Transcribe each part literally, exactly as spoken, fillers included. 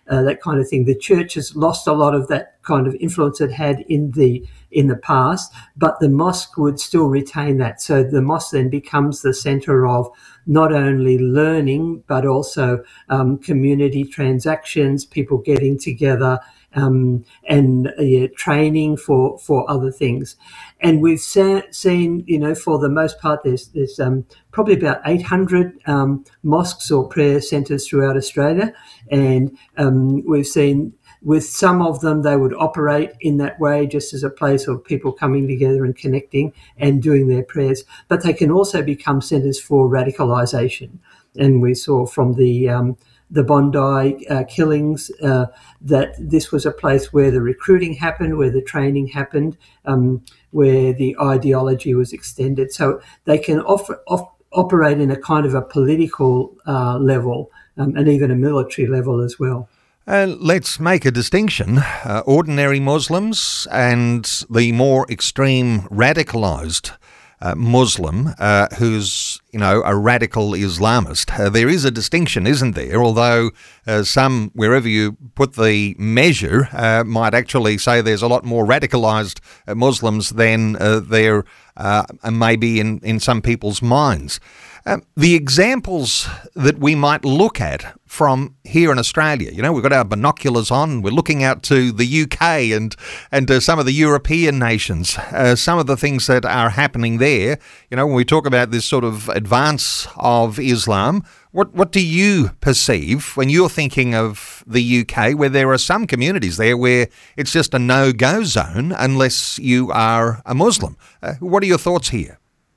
uh, that kind of thing. The church has lost a lot of that kind of influence it had in the in the past, but the mosque would still retain that. So the mosque then becomes the centre of not only learning, but also um, community transactions, people getting together, um, and uh, yeah, training for, for other things. And we've sa- seen, you know, for the most part, there's, there's um, probably about eight hundred um, mosques or prayer centres throughout Australia. And um, we've seen with some of them, they would operate in that way just as a place of people coming together and connecting and doing their prayers. But they can also become centres for radicalisation. And we saw from the um, the Bondi uh, killings uh, that this was a place where the recruiting happened, where the training happened, um, where the ideology was extended. So they can offer, off, operate in a kind of a political uh, level um, and even a military level as well. Uh, let's make a distinction. Uh, ordinary Muslims and the more extreme radicalised uh, Muslim uh, who's, you know, a radical Islamist. Uh, there is a distinction, isn't there? Although uh, some, wherever you put the measure, uh, might actually say there's a lot more radicalised uh, Muslims than uh, there uh, may be in, in some people's minds. Um, the examples that we might look at from here in Australia, you know, we've got our binoculars on, we're looking out to the U K and and uh, some of the European nations, uh, some of the things that are happening there. You know, when we talk about this sort of advance of Islam, what what do you perceive when you're thinking of the U K, where there are some communities there where it's just a no-go zone unless you are a Muslim? Uh, what are your thoughts here?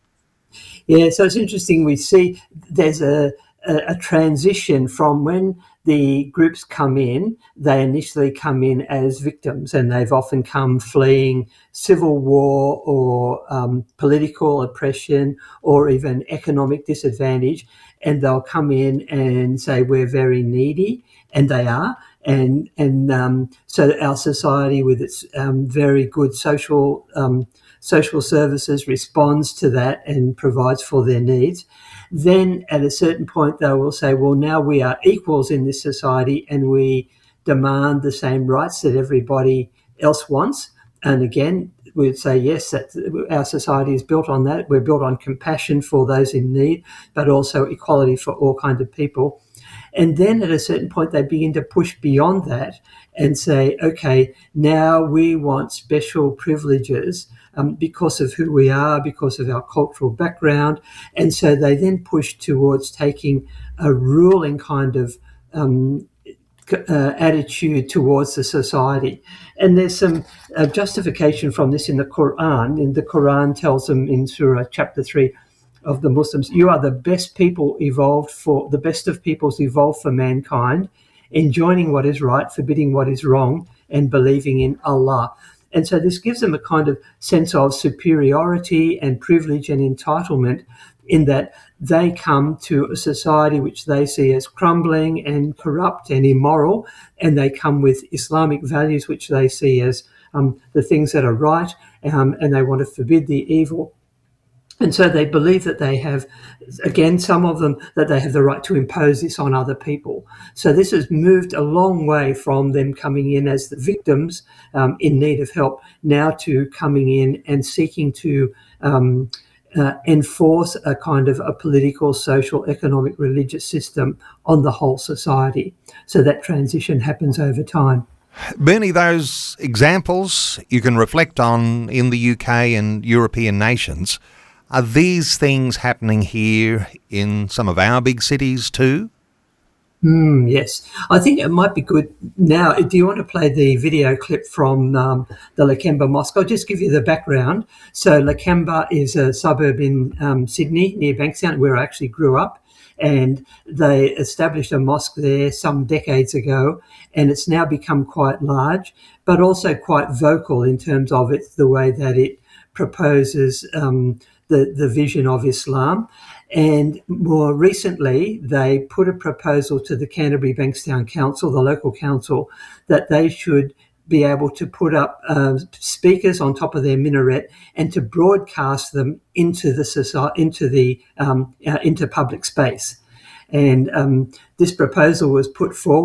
Yeah, so it's interesting. We see there's a, a, a transition from when the groups come in, they initially come in as victims, and they've often come fleeing civil war or um, political oppression or even economic disadvantage, and they'll come in and say, we're very needy, and they are. And and um, so our society, with its um, very good social um, social services, responds to that and provides for their needs. Then at a certain point, they will say, well, now we are equals in this society and we demand the same rights that everybody else wants. And again, we'd say, yes, that our society is built on that. We're built on compassion for those in need, but also equality for all kinds of people. And then at a certain point, they begin to push beyond that and say, okay, now we want special privileges um, because of who we are, because of our cultural background. And so they then push towards taking a ruling kind of um, uh, attitude towards the society. And there's some uh, justification from this in the Quran. And the Quran tells them in Surah chapter three, of the Muslims, you are the best people evolved for, the best of peoples evolved for mankind, enjoining what is right, forbidding what is wrong, and believing in Allah. And so this gives them a kind of sense of superiority and privilege and entitlement, in that they come to a society which they see as crumbling and corrupt and immoral, and they come with Islamic values which they see as um, the things that are right, um, and they want to forbid the evil. And so they believe that they have, again, some of them, that they have the right to impose this on other people. So this has moved a long way from them coming in as the victims um, in need of help, now to coming in and seeking to um, uh, enforce a kind of a political, social, economic, religious system on the whole society. So that transition happens over time. Bernie, those examples you can reflect on in the U K and European nations, are these things happening here in some of our big cities too? Mm, yes. I think it might be good now. Do you want to play the video clip from um, the Lakemba Mosque? I'll just give you the background. So Lakemba is a suburb in um, Sydney near Bankstown, where I actually grew up. And they established a mosque there some decades ago, and it's now become quite large, but also quite vocal in terms of it, the way that it proposes um, the, the vision of Islam. And more recently, they put a proposal to the Canterbury Bankstown Council, the local council, that they should be able to put up uh, speakers on top of their minaret and to broadcast them into the society, into the um, uh, into public space. And um, this proposal was put forward.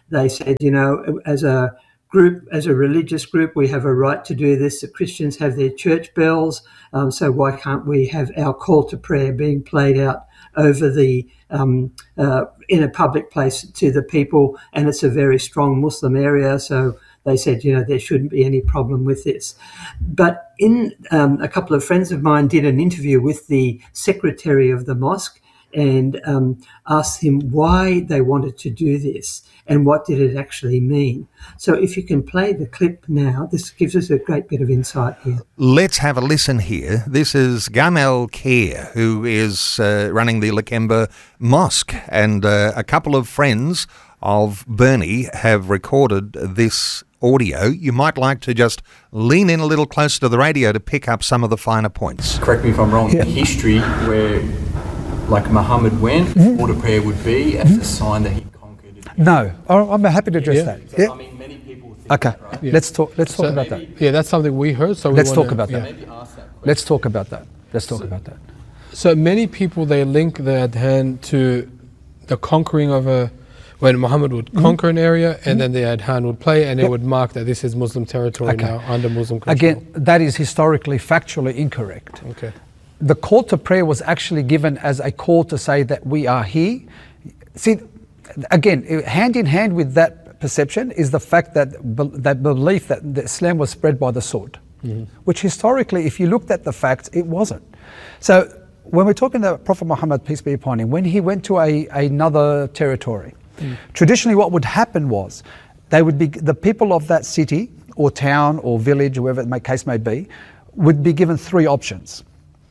they said, you know, as a group, as a religious group, we have a right to do this. The Christians have their church bells, um, so why can't we have our call to prayer being played out over the um, uh, in a public place to the people? And it's a very strong Muslim area, so they said, you know, there shouldn't be any problem with this. But in um, a couple of friends of mine did an interview with the secretary of the mosque and um, asked him why they wanted to do this and what did it actually mean. So if you can play the clip now, this gives us a great bit of insight here. Let's have a listen here. This is Gamal Kia, who is uh, running the Lakemba Mosque, and uh, a couple of friends of Bernie have recorded this audio. You might like to just lean in a little closer to the radio to pick up some of the finer points. Correct me if I'm wrong, Yeah. history where, like Muhammad went, Mm-hmm. call to prayer would be as a sign that he conquered it. No, I- I'm happy to address Yeah. that. So, Yeah. I mean, many people think Okay, that, right? Yeah. let's talk. Let's talk So about maybe- that. Yeah, that's something we heard. So we Let's wanna- talk about yeah. that. Maybe ask that question. Let's talk about that. Let's talk about that. So many people, they link the Adhan to the conquering of a, when Muhammad would conquer an area and then the Adhan would play and Yep. it would mark that this is Muslim territory Okay. now under Muslim control. Again, that is historically, factually incorrect. Okay. The call to prayer was actually given as a call to say that we are here. See, again, hand in hand with that perception is the fact that be- that belief that the Islam was spread by the sword, which historically, if you looked at the facts, it wasn't. So when we're talking about Prophet Muhammad, peace be upon him, when he went to a, another territory, traditionally what would happen was they would be the people of that city or town or village, or whatever the case may be, would be given three options.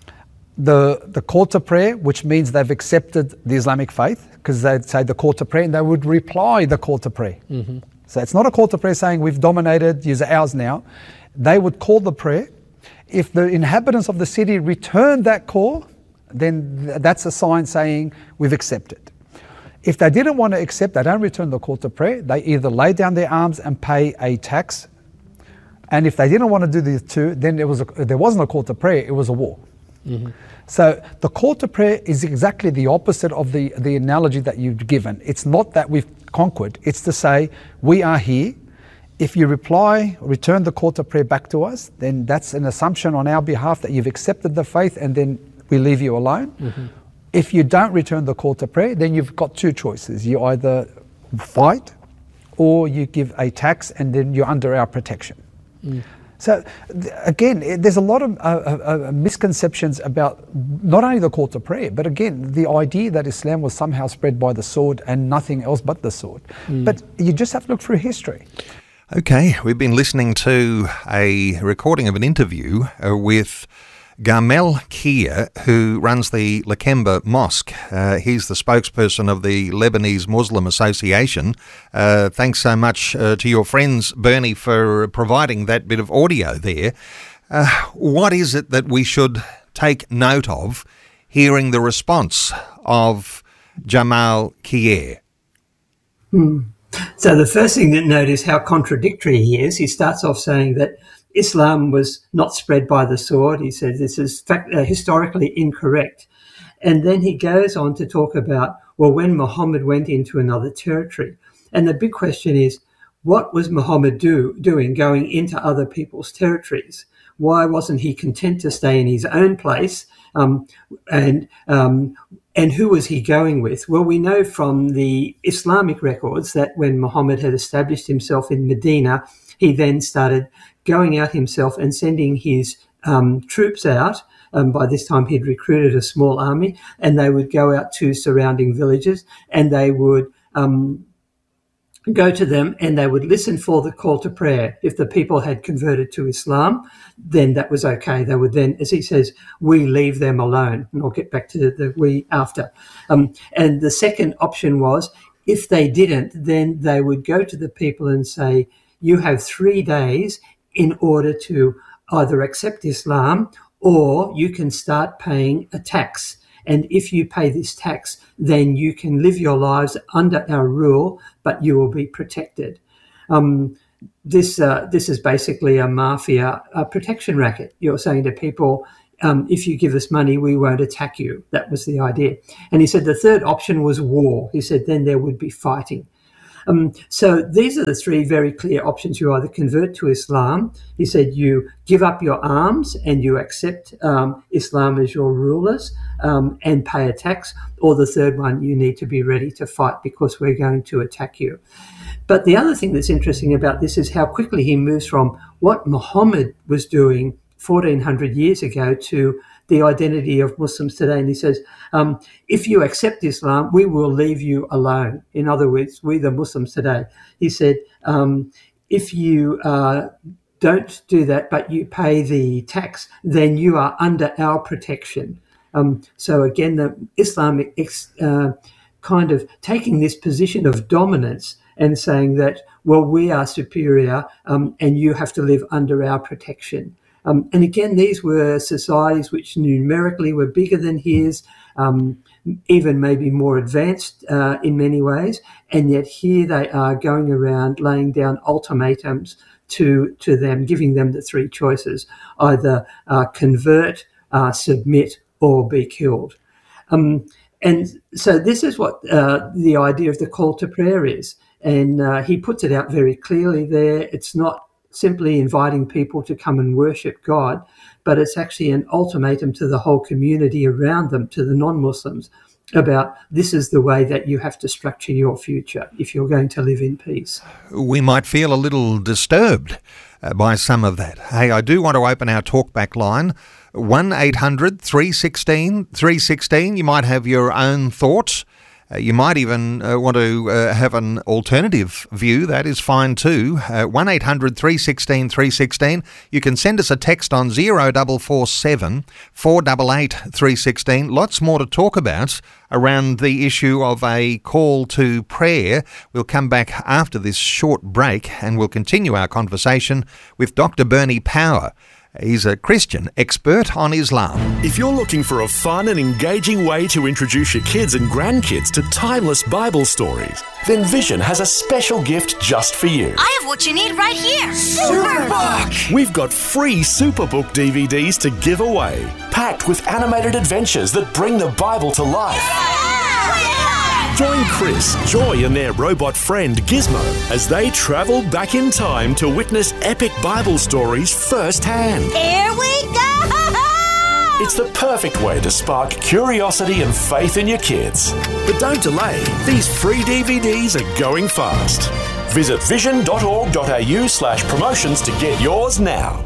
The, the call to prayer, which means they've accepted the Islamic faith, because they'd say the call to prayer and they would reply the call to prayer. Mm-hmm. So it's not a call to prayer saying we've dominated, you're ours now. They would call the prayer. If the inhabitants of the city return that call, then th- that's a sign saying we've accepted. If they didn't want to accept, they don't return the call to prayer, they either lay down their arms and pay a tax. And if they didn't want to do the two, then there, was a, there wasn't a call to prayer, it was a war. Mm-hmm. So the call to prayer is exactly the opposite of the, the analogy that you've given. It's not that we've conquered, it's to say we are here. If you reply, return the call to prayer back to us, then that's an assumption on our behalf that you've accepted the faith and then we leave you alone. Mm-hmm. If you don't return the call to prayer, then you've got two choices. You either fight or you give a tax and then you're under our protection. Mm. So th- again, it, there's a lot of uh, uh, uh, misconceptions about not only the call to prayer, but again, the idea that Islam was somehow spread by the sword and nothing else but the sword. Mm. But you just have to look through history. Okay, we've been listening to a recording of an interview uh, with Gamal Kia, who runs the Lakemba Mosque. Uh, he's the spokesperson of the Lebanese Muslim Association. Uh, thanks so much uh, to your friends, Bernie, for providing that bit of audio there. Uh, what is it that we should take note of hearing the response of Gamal Kia? Hmm. So the first thing to note is how contradictory he is. He starts off saying that Islam was not spread by the sword. He says this is fact, uh, historically incorrect. And then he goes on to talk about, well, when Muhammad went into another territory. And the big question is, what was Muhammad do, doing going into other people's territories? Why wasn't he content to stay in his own place? Um, and um, and who was he going with? Well, we know from the Islamic records that when Muhammad had established himself in Medina, he then started going out himself and sending his um, troops out. Um, by this time, he'd recruited a small army, and they would go out to surrounding villages, and they would um, go to them, and they would listen for the call to prayer. If the people had converted to Islam, then that was okay. They would then, as he says, we leave them alone, and I'll get back to the, the we after. Um, and the second option was, if they didn't, then they would go to the people and say, you have three days in order to either accept Islam or you can start paying a tax. And if you pay this tax, then you can live your lives under our rule, but you will be protected. Um, this uh, this is basically a mafia a protection racket. You're saying to people, um, if you give us money, we won't attack you. That was the idea. And he said the third option was war. He said then there would be fighting. Um, so these are the three very clear options. You either convert to Islam, he said you give up your arms and you accept um, Islam as your rulers um, and pay a tax, or the third one, you need to be ready to fight because we're going to attack you. But the other thing that's interesting about this is how quickly he moves from what Muhammad was doing fourteen hundred years ago to the identity of Muslims today. And he says, um, if you accept Islam, we will leave you alone. In other words, we the Muslims today. He said, um, if you uh, don't do that, but you pay the tax, then you are under our protection. Um, so again, the Islam ex, uh, kind of taking this position of dominance and saying that, well, we are superior um, and you have to live under our protection. Um, and again, these were societies which numerically were bigger than his, um, even maybe more advanced uh, in many ways. And yet here they are going around laying down ultimatums to, to them, giving them the three choices, either uh, convert, uh, submit, or be killed. Um, and so this is what uh, the idea of the call to prayer is. And uh, he puts it out very clearly there. It's not simply inviting people to come and worship God, but it's actually an ultimatum to the whole community around them, to the non-Muslims, about this is the way that you have to structure your future if you're going to live in peace. We might feel a little disturbed uh, by some of that. Hey, I do want to open our talkback line, one eight hundred three one six three one six. You might have your own thoughts. Uh, you might even uh, want to uh, have an alternative view. That is fine too. Uh, one eight hundred three one six three one six. You can send us a text on zero four four seven four eight eight three one six. Lots more to talk about around the issue of a call to prayer. We'll come back after this short break and we'll continue our conversation with Doctor Bernie Power. He's a Christian expert on Islam. If you're looking for a fun and engaging way to introduce your kids and grandkids to timeless Bible stories, then Vision has a special gift just for you. I have what you need right here. Superbook! We've got free Superbook D V Ds to give away, packed with animated adventures that bring the Bible to life. Yeah! Join Chris, Joy and their robot friend Gizmo as they travel back in time to witness epic Bible stories firsthand. Here we go! It's the perfect way to spark curiosity and faith in your kids. But don't delay, these free D V Ds are going fast. Visit vision.org.au slash promotions to get yours now.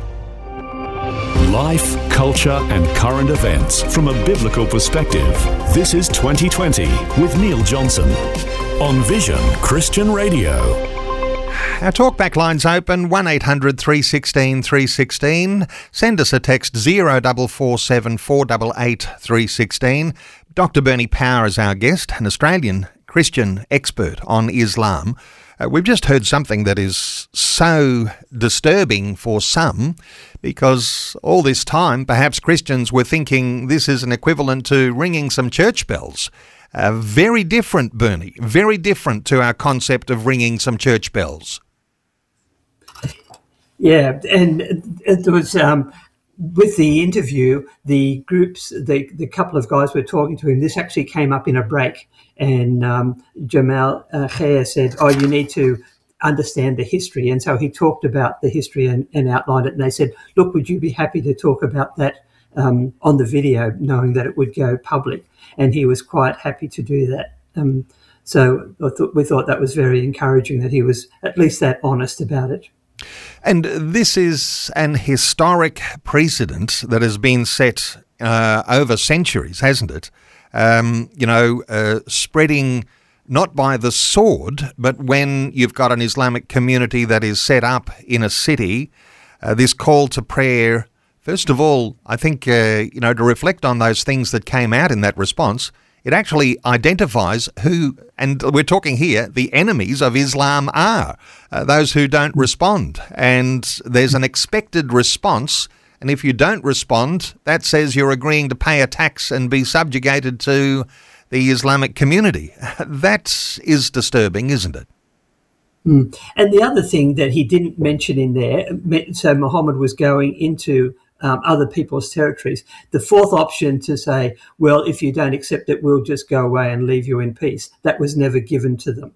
Life, culture and current events from a biblical perspective. This is twenty twenty with Neil Johnson on Vision Christian Radio. Our talkback line's open, one eight hundred three one six three one six. Send us a text zero four four seven four eight eight three one six. Doctor Bernie Power is our guest, an Australian Christian expert on Islam. Uh, we've just heard something that is so disturbing for some, because all this time perhaps Christians were thinking this is an equivalent to ringing some church bells. Uh, very different, Bernie, very different to our concept of ringing some church bells. Yeah, and it was um, with the interview, the groups, the, the couple of guys were talking to him. This actually came up in a break, and um, Jamal uh, Khair said, oh, you need to understand the history. And so he talked about the history and, and outlined it. And they said, look, would you be happy to talk about that um, on the video, knowing that it would go public? And he was quite happy to do that. Um, so I thought, we thought that was very encouraging that he was at least that honest about it. And this is an historic precedent that has been set uh, over centuries, hasn't it? Um, you know, uh, spreading not by the sword, but when you've got an Islamic community that is set up in a city, uh, this call to prayer, first of all, I think, uh, you know, to reflect on those things that came out in that response, it actually identifies who, and we're talking here, the enemies of Islam are, uh, those who don't respond. And there's an expected response, and if you don't respond, that says you're agreeing to pay a tax and be subjugated to the Islamic community. That is disturbing, isn't it? Mm. And the other thing that he didn't mention in there, so Muhammad was going into um, other people's territories. The fourth option to say, well, if you don't accept it, we'll just go away and leave you in peace, that was never given to them.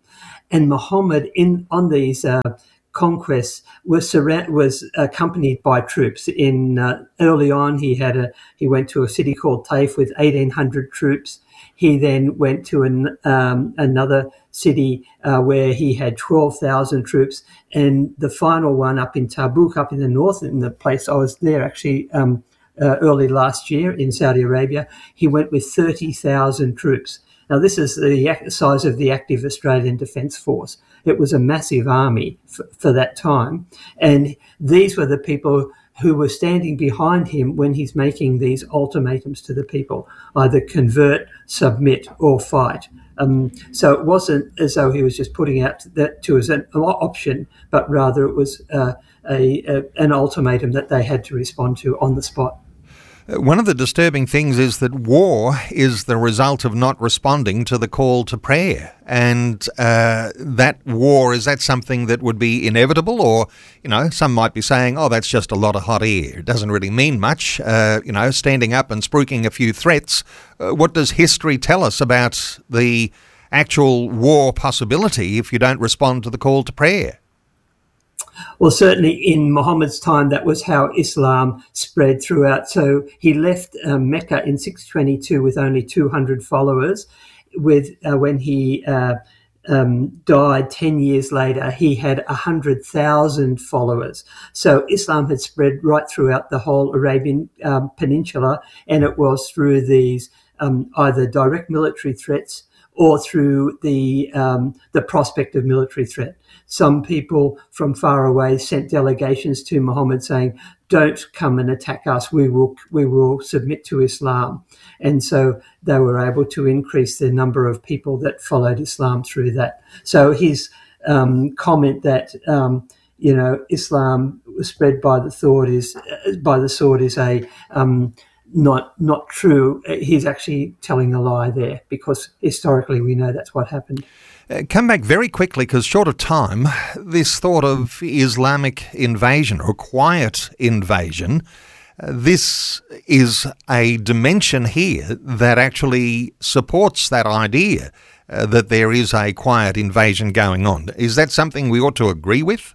and Muhammad in on these uh, conquests was surra- was accompanied by troops. In uh, early on, he had a he went to a city called Taif with eighteen hundred troops. He then went to an, um, another city uh, where he had twelve thousand troops, and the final one up in Tabuk, up in the north, in the place I was there actually um, uh, early last year in Saudi Arabia, he went with thirty thousand troops. Now, this is the size of the active Australian Defence Force. It was a massive army for, for that time. And these were the people who were standing behind him when he's making these ultimatums to the people, either convert, submit, or fight. Um, so it wasn't as though he was just putting out that to as an option, but rather it was uh, a, a, an ultimatum that they had to respond to on the spot. One of the disturbing things is that war is the result of not responding to the call to prayer. And uh, that war, is that something that would be inevitable? Or, you know, some might be saying, oh, that's just a lot of hot air. It doesn't really mean much. Uh, you know, standing up and spruiking a few threats. Uh, what does history tell us about the actual war possibility if you don't respond to the call to prayer? Well, certainly in Muhammad's time, that was how Islam spread throughout. So he left um, Mecca in six twenty-two with only two hundred followers. With uh, when he uh, um, died ten years later, he had one hundred thousand followers. So Islam had spread right throughout the whole Arabian um, Peninsula, and it was through these um, either direct military threats or through the um, the prospect of military threat. Some people from far away sent delegations to Muhammad saying, "Don't come and attack us. We will we will submit to Islam." And so they were able to increase the number of people that followed Islam through that. So his um, comment that um, you know Islam was spread by the sword is by the sword is a um, not not true. He's actually telling a lie there, because historically we know that's what happened. Uh, come back very quickly, because short of time, this thought of Islamic invasion or quiet invasion, uh, this is a dimension here that actually supports that idea uh, that there is a quiet invasion going on. Is that something we ought to agree with?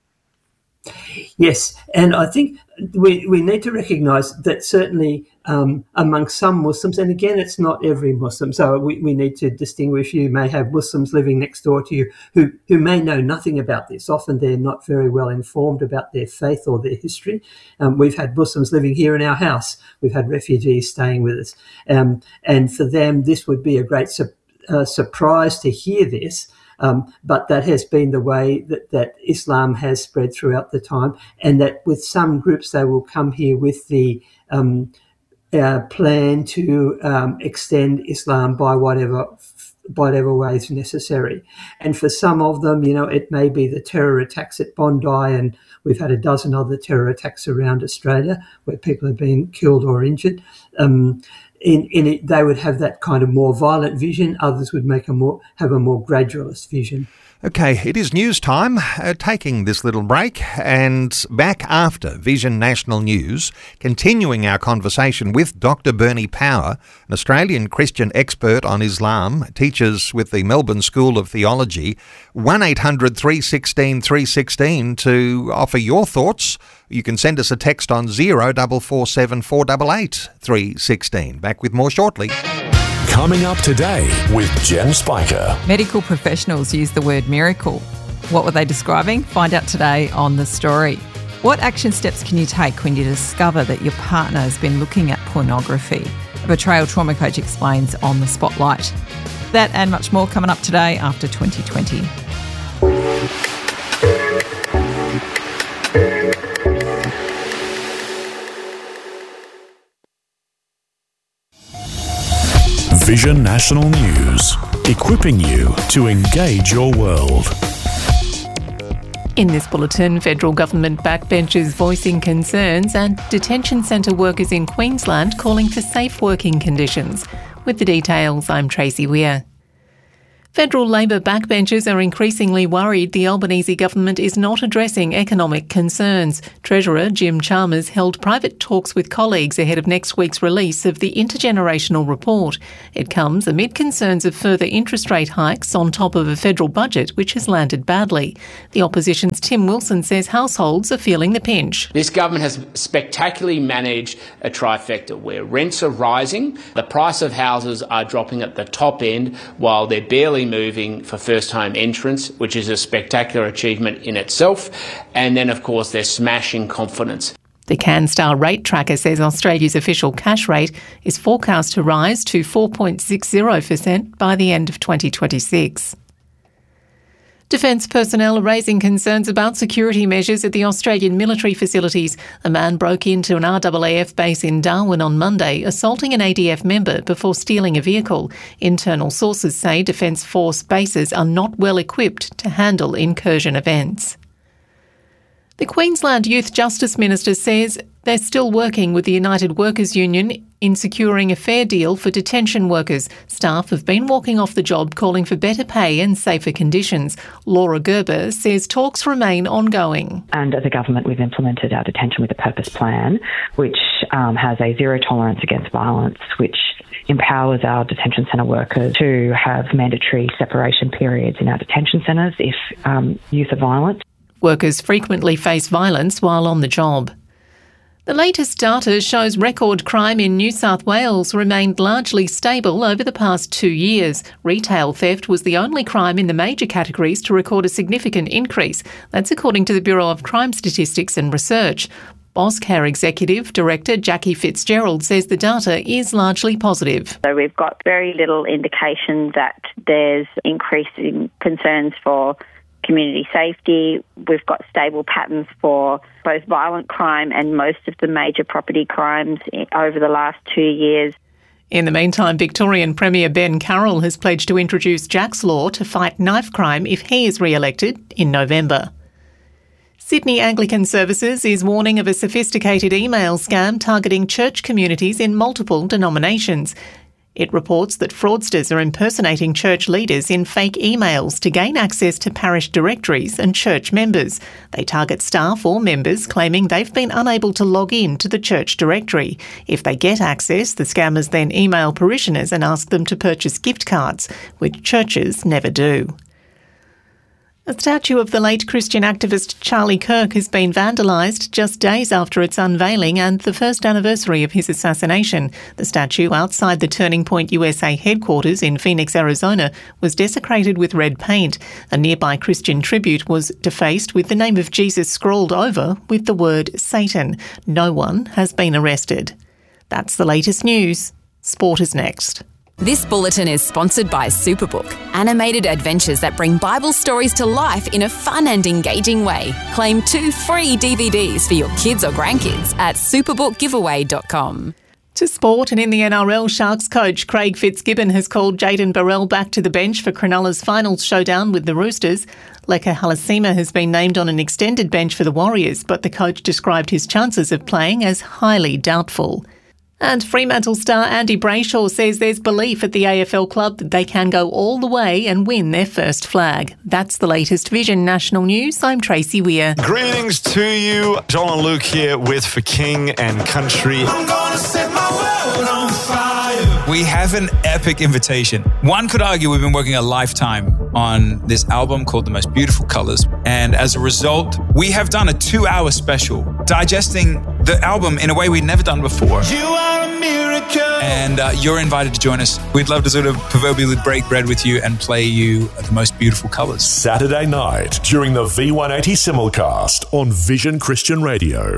Yes, and I think we we need to recognise that certainly um, among some Muslims, and again, it's not every Muslim, so we, we need to distinguish. You may have Muslims living next door to you who, who may know nothing about this. Often they're not very well informed about their faith or their history. Um, we've had Muslims living here in our house. We've had refugees staying with us. Um, and for them, this would be a great su- uh, surprise to hear this. Um, but that has been the way that, that Islam has spread throughout the time, and that with some groups they will come here with the um, uh, plan to um, extend Islam by whatever whatever ways necessary. And for some of them, you know, it may be the terror attacks at Bondi, and we've had a dozen other terror attacks around Australia where people have been killed or injured. Um, In, in it, they would have that kind of more violent vision. Others would make a more have a more gradualist vision. Okay, it is news time, uh, taking this little break, and back after Vision National News, continuing our conversation with Doctor Bernie Power, an Australian Christian expert on Islam, teaches with the Melbourne School of Theology. one eight hundred three one six three one six to offer your thoughts. You can send us a text on zero four four seven four eight eight three one six. Back with more shortly. Coming up today with Jen Spiker. Medical professionals use the word miracle. What were they describing? Find out today on The Story. What action steps can you take when you discover that your partner has been looking at pornography? A betrayal trauma coach explains on The Spotlight. That and much more coming up today after twenty twenty. Vision National News, equipping you to engage your world. In this bulletin, federal government backbenchers voicing concerns and detention centre workers in Queensland calling for safe working conditions. With the details, I'm Tracy Weir. Federal Labor backbenchers are increasingly worried the Albanese government is not addressing economic concerns. Treasurer Jim Chalmers held private talks with colleagues ahead of next week's release of the intergenerational report. It comes amid concerns of further interest rate hikes on top of a federal budget which has landed badly. The opposition's Tim Wilson says households are feeling the pinch. This government has spectacularly managed a trifecta where rents are rising, the price of houses are dropping at the top end while they're barely moving for first home entrants, which is a spectacular achievement in itself. And then, of course, they're smashing confidence. The CanStar rate tracker says Australia's official cash rate is forecast to rise to four point six zero percent by the end of twenty twenty-six. Defence personnel are raising concerns about security measures at the Australian military facilities. A man broke into an R A A F base in Darwin on Monday, assaulting an A D F member before stealing a vehicle. Internal sources say Defence Force bases are not well equipped to handle incursion events. The Queensland Youth Justice Minister says they're still working with the United Workers Union in securing a fair deal for detention workers. Staff have been walking off the job calling for better pay and safer conditions. Laura Gerber says talks remain ongoing. And as a government, we've implemented our Detention with a Purpose plan, which um, has a zero tolerance against violence, which empowers our detention centre workers to have mandatory separation periods in our detention centres if um, youth are violent. Workers frequently face violence while on the job. The latest data shows record crime in New South Wales remained largely stable over the past two years. Retail theft was the only crime in the major categories to record a significant increase. That's according to the Bureau of Crime Statistics and Research. Auscare Executive Director Jackie Fitzgerald says the data is largely positive. So we've got very little indication that there's increasing concerns for community safety. We've got stable patterns for both violent crime and most of the major property crimes over the last two years. In the meantime, Victorian Premier Ben Carroll has pledged to introduce Jack's Law to fight knife crime if he is re-elected in November. Sydney Anglican Services is warning of a sophisticated email scam targeting church communities in multiple denominations. It reports that fraudsters are impersonating church leaders in fake emails to gain access to parish directories and church members. They target staff or members claiming they've been unable to log in to the church directory. If they get access, the scammers then email parishioners and ask them to purchase gift cards, which churches never do. A statue of the late Christian activist Charlie Kirk has been vandalised just days after its unveiling and the first anniversary of his assassination. The statue outside the Turning Point U S A headquarters in Phoenix, Arizona, was desecrated with red paint. A nearby Christian tribute was defaced with the name of Jesus scrawled over with the word Satan. No one has been arrested. That's the latest news. Sport is next. This bulletin is sponsored by Superbook, animated adventures that bring Bible stories to life in a fun and engaging way. Claim two free D V Ds for your kids or grandkids at superbook giveaway dot com. To sport, and in the N R L, Sharks coach Craig Fitzgibbon has called Jayden Burrell back to the bench for Cronulla's finals showdown with the Roosters. Leka Halasima has been named on an extended bench for the Warriors, but the coach described his chances of playing as highly doubtful. And Fremantle star Andy Brayshaw says there's belief at the A F L club that they can go all the way and win their first flag. That's the latest Vision National News. I'm Tracy Weir. Greetings to you. Joel and Luke here with For King and Country. I'm gonna set my world on fire. We have an epic invitation. One could argue we've been working a lifetime on this album called The Most Beautiful Colours. And as a result, we have done a two-hour special digesting the album in a way we'd never done before. You are a miracle. And uh, you're invited to join us. We'd love to sort of proverbially break bread with you and play you The Most Beautiful Colours. Saturday night during the V one eighty simulcast on Vision Christian Radio.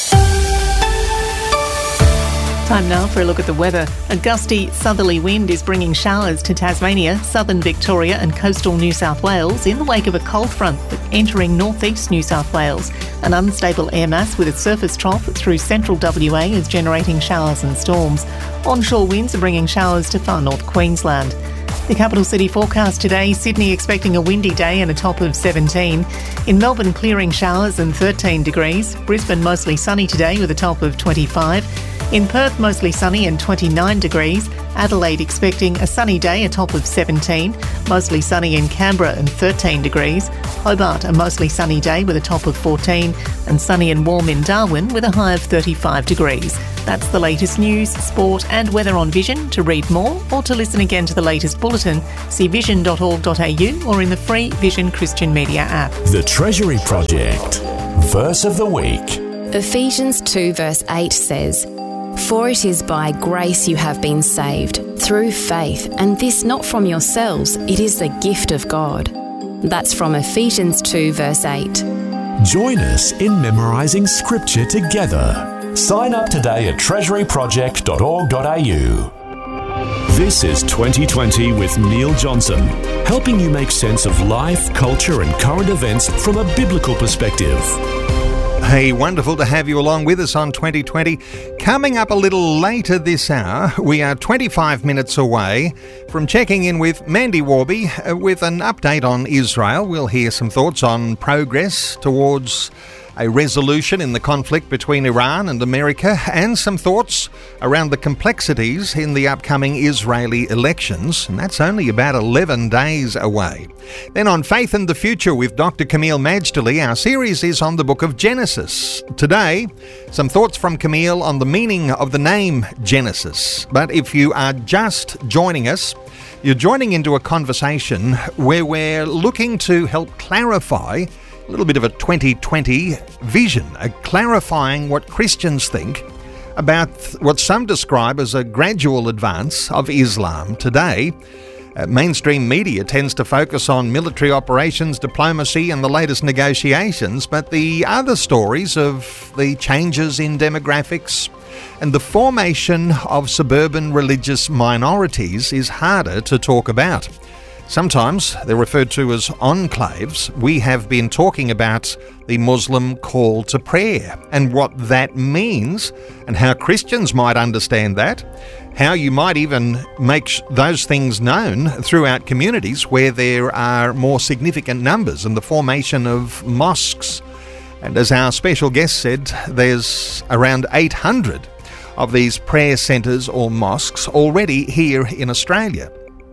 Time now for a look at the weather. A gusty southerly wind is bringing showers to Tasmania, southern Victoria and coastal New South Wales in the wake of a cold front entering northeast New South Wales. An unstable air mass with a surface trough through central W A is generating showers and storms. Onshore winds are bringing showers to far north Queensland. The capital city forecast today, Sydney expecting a windy day and a top of seventeen. In Melbourne, clearing showers and thirteen degrees. Brisbane, mostly sunny today with a top of twenty-five. In Perth, mostly sunny and twenty-nine degrees. Adelaide expecting a sunny day, a top of seventeen. Mostly sunny in Canberra and thirteen degrees. Hobart, a mostly sunny day with a top of fourteen. And sunny and warm in Darwin with a high of thirty-five degrees. That's the latest news, sport and weather on Vision. To read more or to listen again to the latest bulletin, see vision dot org dot a u or in the free Vision Christian Media app. The Treasury Project. Verse of the Week. Ephesians two verse eight says, "For it is by grace you have been saved, through faith, and this not from yourselves, it is the gift of God." That's from Ephesians two verse eight. Join us in memorising Scripture together. Sign up today at treasury project dot org dot a u. This is twenty twenty with Neil Johnson, helping you make sense of life, culture and current events from a biblical perspective. Hey, wonderful to have you along with us on twenty twenty. Coming up a little later this hour, we are twenty-five minutes away from checking in with Mandy Warby uh, with an update on Israel. We'll hear some thoughts on progress towards a resolution in the conflict between Iran and America, and some thoughts around the complexities in the upcoming Israeli elections, and that's only about eleven days away. Then on Faith and the Future with Doctor Camille Majdali, our series is on the book of Genesis. Today, some thoughts from Camille on the meaning of the name Genesis. But if you are just joining us, you're joining into a conversation where we're looking to help clarify a little bit of a twenty twenty vision, a clarifying what Christians think about what some describe as a gradual advance of Islam today. Uh, mainstream media tends to focus on military operations, diplomacy and the latest negotiations, but the other stories of the changes in demographics and the formation of suburban religious minorities is harder to talk about. Sometimes they're referred to as enclaves. We have been talking about the Muslim call to prayer and what that means and how Christians might understand that, how you might even make those things known throughout communities where there are more significant numbers and the formation of mosques. And as our special guest said, there's around eight hundred of these prayer centres or mosques already here in Australia.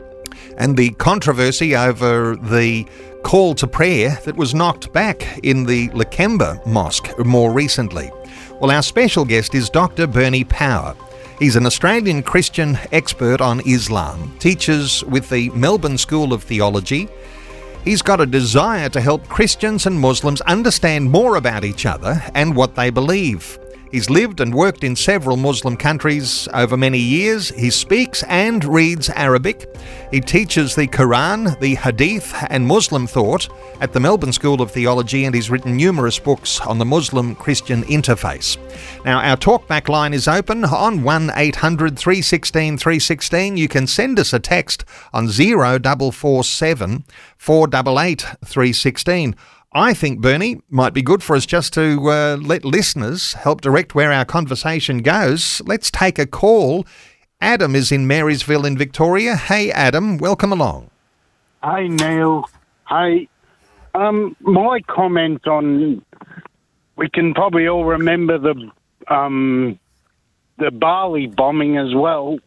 And the controversy over the call to prayer that was knocked back in the Lakemba Mosque more recently. Well, our special guest is Doctor Bernie Power. He's an Australian Christian expert on Islam, teaches with the Melbourne School of Theology. He's got a desire to help Christians and Muslims understand more about each other and what they believe. He's lived and worked in several Muslim countries over many years. He speaks and reads Arabic. He teaches the Quran, the Hadith and Muslim thought at the Melbourne School of Theology, and he's written numerous books on the Muslim-Christian interface. Now, our talkback line is open on one eight hundred three one six three one six. You can send us a text on zero four four seven four eight eight three one six. I think, Bernie, might be good for us just to uh, let listeners help direct where our conversation goes. Let's take a call. Adam is in Marysville in Victoria. Hey, Adam, welcome along. Hey, Neil. Hey, um, my comment on, we can probably all remember the um, the Bali bombing as well.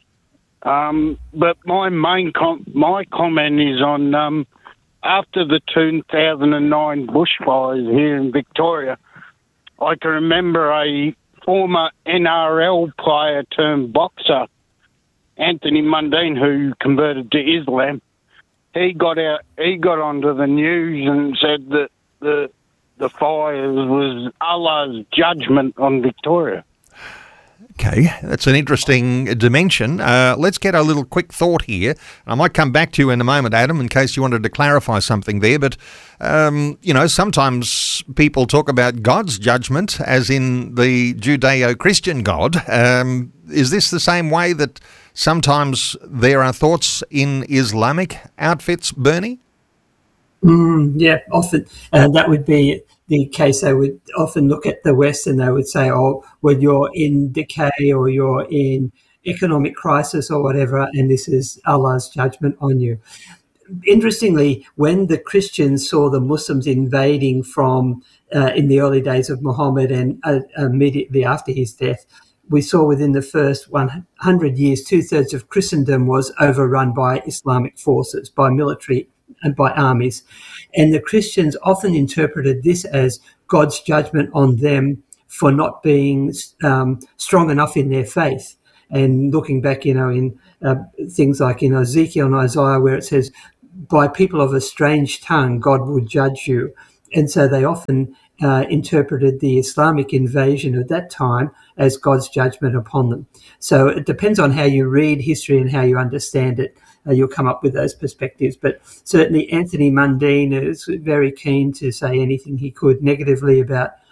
Um, but my main com- my comment is on um, after the two thousand nine bushfires here in Victoria, I can remember a former N R L player turned boxer, Anthony Mundine, who converted to Islam. He got out. He got onto the news and said that the the fires was Allah's judgment on Victoria. Okay, that's an interesting dimension. Uh, let's get a little quick thought here. I might come back to you in a moment, Adam, in case you wanted to clarify something there. But, um, you know, sometimes people talk about God's judgment, as in the Judeo-Christian God. Um, is this the same way that sometimes there are thoughts in Islamic outfits, Bernie? Mm, yeah, often. Uh, that would be the case. They would often look at the West and they would say, oh, well, you're in decay or you're in economic crisis or whatever, and this is Allah's judgment on you. Interestingly, when the Christians saw the Muslims invading from uh, in the early days of Muhammad and uh, immediately after his death, we saw within the first one hundred years, two-thirds of Christendom was overrun by Islamic forces, by military and by armies. And the Christians often interpreted this as God's judgment on them for not being um, strong enough in their faith. And looking back, you know, in uh, things like in Ezekiel and Isaiah, where it says, by people of a strange tongue, God would judge you. And so they often uh, interpreted the Islamic invasion at that time as God's judgment upon them. So it depends on how you read history and how you understand it. Uh, you'll come up with those perspectives. But certainly Anthony Mundine is very keen to say anything he could negatively about